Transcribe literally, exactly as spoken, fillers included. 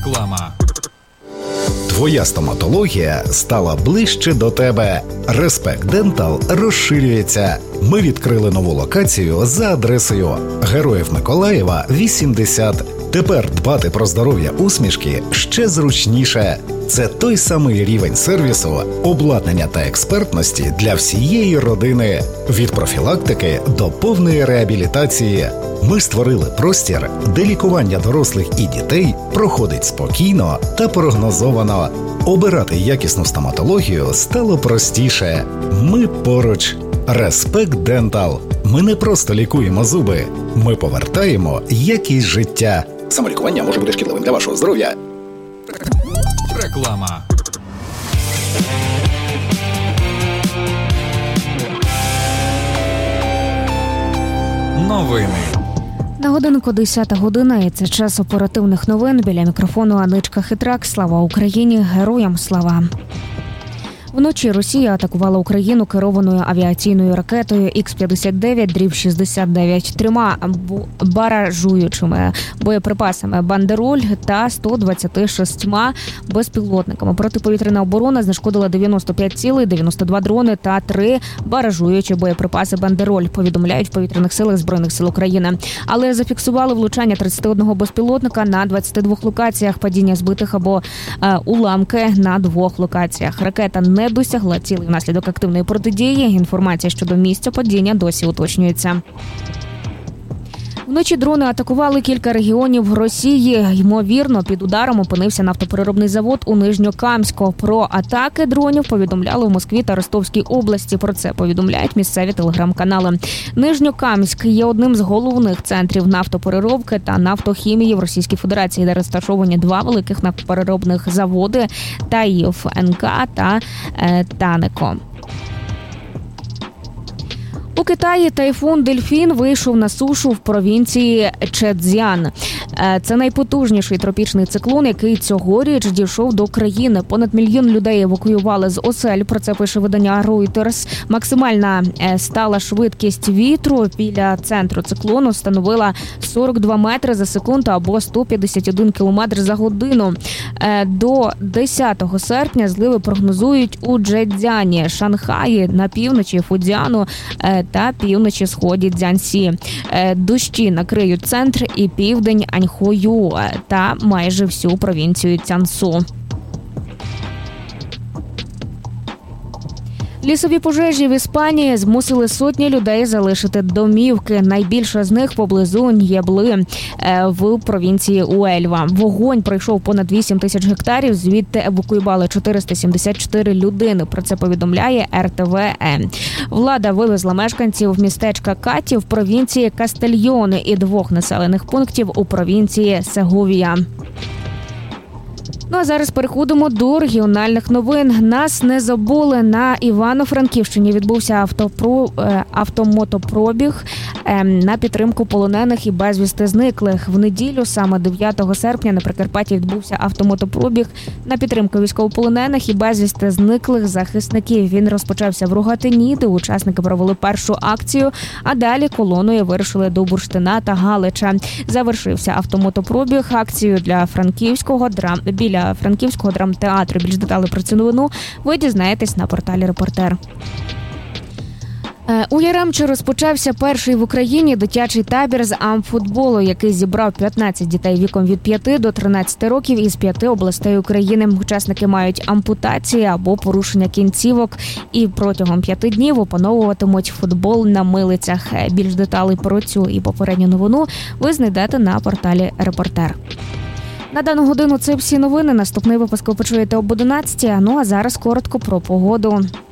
Реклама. Твоя стоматологія стала ближче до тебе. Респект Дентал розширюється. Ми відкрили нову локацію за адресою Героїв Миколаєва, вісімдесят. Тепер дбати про здоров'я усмішки ще зручніше. Це той самий рівень сервісу, обладнання та експертності для всієї родини. Від профілактики до повної реабілітації. Ми створили простір, де лікування дорослих і дітей проходить спокійно та прогнозовано. Обирати якісну стоматологію стало простіше. Ми поруч. Респект Дентал. Ми не просто лікуємо зуби. Ми повертаємо якість життя. Самолікування може бути шкідливим для вашого здоров'я. Реклама. Новини. На годинку десята година, і це час оперативних новин. Біля мікрофону Аничка Хитрак. Слава Україні! Героям слава! Вночі Росія атакувала Україну керованою авіаційною ракетою ікс п'ятдесят дев'ять шістдесят дев'ять трьома баражуючими боєприпасами «Бандероль» та сто двадцять шість безпілотниками. Протиповітряна оборона знешкодила дев'яносто п'ять цілей, дев'яносто два дрони та три баражуючі боєприпаси «Бандероль», повідомляють в повітряних силах Збройних сил України. Але зафіксували влучання тридцять один безпілотника на двадцяти двох локаціях, падіння збитих або е, уламки на двох локаціях. Ракета не досягла цілей внаслідок активної протидії. Інформація щодо місця падіння досі уточнюється. Вночі дрони атакували кілька регіонів Росії. Ймовірно, під ударом опинився нафтопереробний завод у Нижньокамську. Про атаки дронів повідомляли в Москві та Ростовській області. Про це повідомляють місцеві телеграм-канали. Нижньокамськ є одним з головних центрів нафтопереробки та нафтохімії в Російській Федерації, де розташовані два великих нафтопереробних заводи – Таїв ен ка та е, Танеко. У Китаї тайфун «Дельфін» вийшов на сушу в провінції Чжецзян. Це найпотужніший тропічний циклон, який цьогоріч дійшов до країни. Понад мільйон людей евакуювали з осель, про це пише видання Reuters. Максимальна стала швидкість вітру біля центру циклону становила сорок два метри за секунду або сто п'ятдесят один кілометр за годину. До десятого серпня зливи прогнозують у Чжецзяні, Шанхаї, на півночі Фудзяну та півночі-сході Цзянсі. Дощі накриють центр і південь Аньхою та майже всю провінцію Цянсу. Лісові пожежі в Іспанії змусили сотні людей залишити домівки. Найбільша з них поблизу Н'єбли в провінції Уельва. Вогонь пройшов понад вісім тисяч гектарів, звідти евакуювали чотириста сімдесят чотири людини. Про це повідомляє ер те ве е. Влада вивезла мешканців містечка Каті в провінції Кастельйоне і двох населених пунктів у провінції Сеговія. Ну а зараз переходимо до регіональних новин. Нас не забули. На Івано-Франківщині відбувся автопро... автомотопробіг на підтримку полонених і безвісти зниклих. В неділю, саме дев'ятого серпня, на Прикарпатті відбувся автомотопробіг на підтримку військовополонених і безвісти зниклих захисників. Він розпочався в Рогатині, де учасники провели першу акцію, а далі колоною вирушили до Бурштина та Галича. Завершився автомотопробіг акцією для Франківського драм... біля Франківського драмтеатру. Більш деталей про цю новину ви дізнаєтесь на порталі «Репортер». У Яремчі розпочався перший в Україні дитячий табір з амфутболу, який зібрав п'ятнадцять дітей віком від п'яти до тринадцяти років із п'яти областей України. Учасники мають ампутації або порушення кінцівок і протягом п'яти днів опановуватимуть футбол на милицях. Більш деталей про цю і попередню новину ви знайдете на порталі «Репортер». На дану годину це всі новини. Наступний випуск ви почуєте об одинадцятій. Ну а зараз коротко про погоду.